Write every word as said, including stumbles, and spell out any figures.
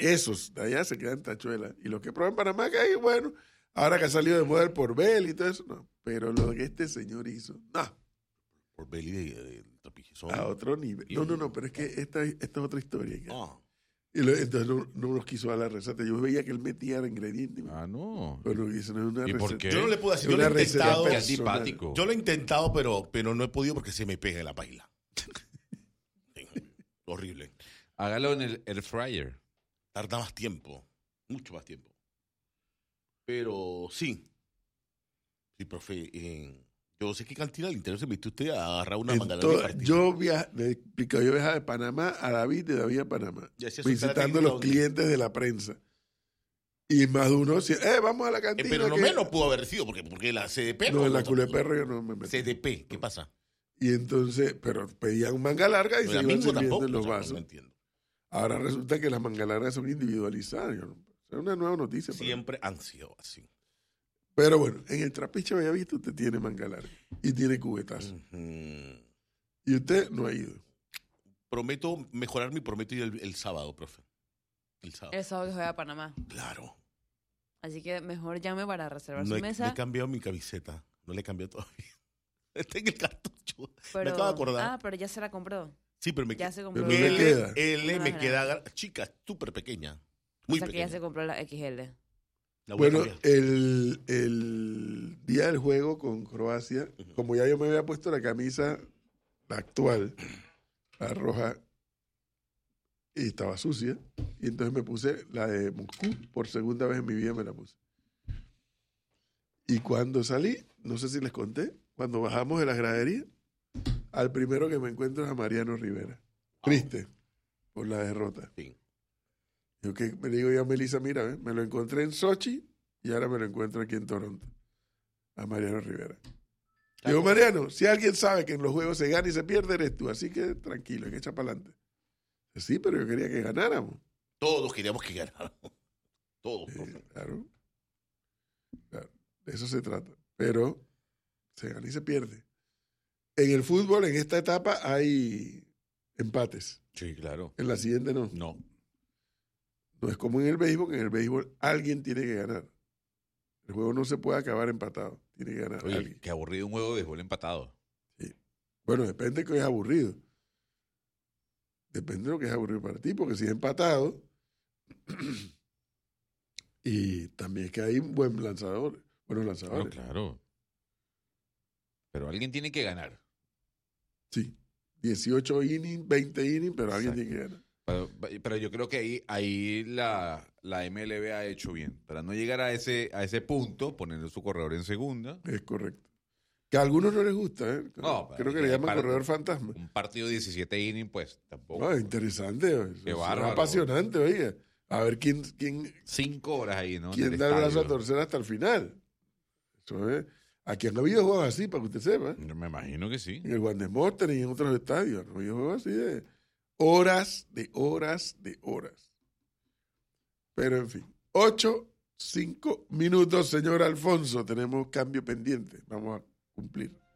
esos de allá se quedan en tachuela. Y los que prueban Panamá, que hay, bueno, ahora que ha salido de moda el Porbel y todo eso, no. Pero lo que este señor hizo, no. Porbel y de, de Trapichizón. A otro nivel. No, no, no, pero es que esta, esta es otra historia. Ah. Y lo, entonces no, no nos quiso dar la receta. Yo veía que él metía el ingrediente. Ah, no. Pero eso no es una ¿Y receta. por qué? Yo no le puedo decir, Es yo lo he una receta intentado. Qué personal. antipático. Yo lo he intentado, pero, pero no he podido porque se me pega la paila. Horrible. Hágalo en el air fryer. Tarda más tiempo, mucho más tiempo. Pero sí. Sí, profe. Eh, yo no sé qué cantidad de interior se metió usted a agarrar una mangalera. Yo viajé, le explico, yo viajaba de Panamá a David, de David a Panamá, visitando a los clientes de la prensa. Y más de uno decía, eh, vamos a la cantina. Eh, pero no que... menos pudo haber sido, porque, porque la C D P... No, no en la no, Culeperro yo no me metí. C D P, ¿qué pasa? Y entonces, pero pedían manga larga y No, se la iban Mingo sirviendo tampoco, en los o sea, vasos. no entiendo. Ahora resulta que las mangas largas son individualizadas. Yo no- Es una nueva noticia. para mí. Siempre han sido así. Pero bueno, en el Trapiche había visto, usted tiene manga larga y tiene cubetazo. Uh-huh. Y usted no ha ido. Prometo mejorar mi prometo ir el, el sábado, profe. El sábado. El sábado que juega a Panamá. Claro. Así que mejor llame para reservar No su he, no mesa. he cambiado mi camiseta. No le he cambiado todavía. Está en el cartucho. Pero, me acabo de acordar. Ah, pero ya se la compró. Sí, pero me Ya queda. se compró. Pero no le L, queda. L No, me no, queda chica, súper pequeña. Muy o sea que pequeña. ya se compró la X L. La voy a Bueno, cambiar. el, el día del juego con Croacia, como ya yo me había puesto la camisa, la actual, la roja, y estaba sucia, y entonces me puse la de Moscú, por segunda vez en mi vida me la puse. Y cuando salí, no sé si les conté, cuando bajamos de las graderías, al primero que me encuentro es a Mariano Rivera. Triste por la derrota. Sí. Yo que me digo yo a Melissa, mira, ¿eh? Me lo encontré en Sochi y ahora me lo encuentro aquí en Toronto. A Mariano Rivera. Digo, Mariano, si alguien sabe que en los juegos se gana y se pierde, eres tú. Así que tranquilo, hay que echar para adelante. Sí, pero yo quería que ganáramos. Todos queríamos que ganáramos. Todos. Eh, profe. claro. Claro, de eso se trata. Pero se gana y se pierde. En el fútbol, en esta etapa, hay empates. Sí, claro. En la siguiente no. No. No es como en el béisbol, que en el béisbol alguien tiene que ganar. El juego no se puede acabar empatado. Tiene que ganar Oye, alguien. qué aburrido un juego de béisbol empatado. Bueno, depende de que es aburrido. Depende de lo que es aburrido para ti, porque si es empatado, y también es que hay un buen lanzador, buenos No, lanzadores. claro. Pero alguien tiene que ganar. Sí. dieciocho innings, veinte innings, pero alguien Exacto. tiene que ganar. Pero, pero yo creo que ahí, ahí la, la M L B ha hecho bien. Para no llegar a ese, a ese punto, poner su corredor en segunda. Es correcto. Que a algunos no les gusta, ¿eh? No, Creo que que le llaman para- corredor fantasma. Un partido de diecisiete innings, pues tampoco. No, es interesante. Eso, Qué eso es bárbaro. apasionante, oiga. A ver quién, quién, Cinco horas ahí, ¿no? En quién el da el brazo a estadio. torcer hasta el final. Eso es. Aquí han habido juegos así, para que usted sepa. Yo me imagino que sí. En el Juan de Morten y en otros estadios. Han habido juegos así de horas, de horas, de horas. Pero en fin. Ocho, cinco minutos, señor Alfonso. Tenemos cambio pendiente. Vamos a cumplir.